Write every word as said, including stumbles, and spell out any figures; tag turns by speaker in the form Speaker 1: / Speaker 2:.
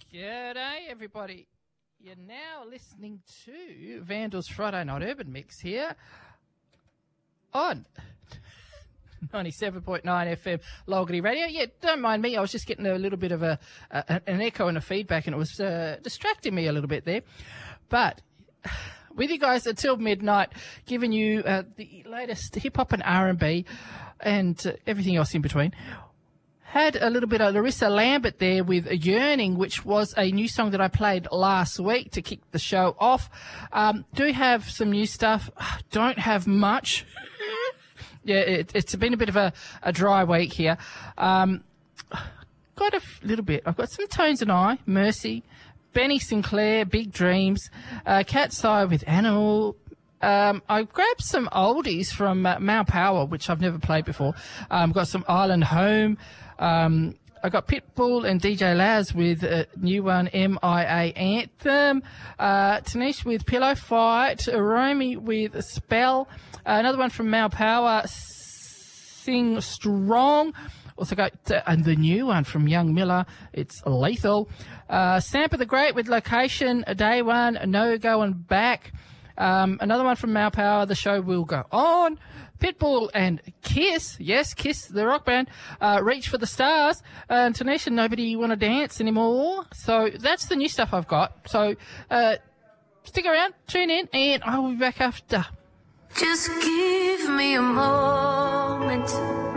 Speaker 1: G'day, everybody. You're now listening to Vandal's Friday Night Urban Mix here on ninety-seven point nine F M Lolgity Radio. Yeah, don't mind me. I was just getting a little bit of a, a an echo and a feedback, and it was uh, distracting me a little bit there. But with you guys until midnight, giving you uh, the latest hip-hop and R and B and uh, everything else in between. Had a little bit of Larissa Lambert there with Yearning, which was a new song that I played last week to kick the show off. Um, do have some new stuff. Don't have much. yeah, it, it's been a bit of a, a dry week here. Um, got a f- little bit. I've got some Tones and I, Mercy, Benny Sinclair, Big Dreams, uh, Cat's Eye with Animal. Um, I grabbed some oldies from uh, Mau Power, which I've never played before. Um, got some Island Home. Um, I got Pitbull and D J Laz with a new one, M I A Anthem. Uh, Tanish with Pillow Fight. Romy with Spell. Uh, another one from Mau Power, Sing Strong. Also got uh, and the new one from Young Miller. It's Lethal. Uh, Sampa the Great with Location, Day One, No Going Back. Um, another one from Mau Power, The Show Will Go On. Pitbull and Kiss, yes, Kiss, the rock band, uh, Reach for the Stars, and Tanisha, Nobody Wanna Dance Anymore. So that's the new stuff I've got. So uh, stick around, tune in, and I will be back after.
Speaker 2: Just give me a moment.